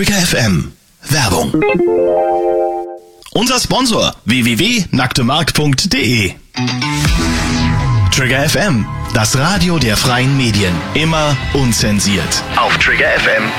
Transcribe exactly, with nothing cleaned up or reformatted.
Trigger F M. Werbung. Unser Sponsor w w w punkt nacktemarkt punkt de. Trigger F M, das Radio der freien Medien. Immer unzensiert. Auf Trigger F M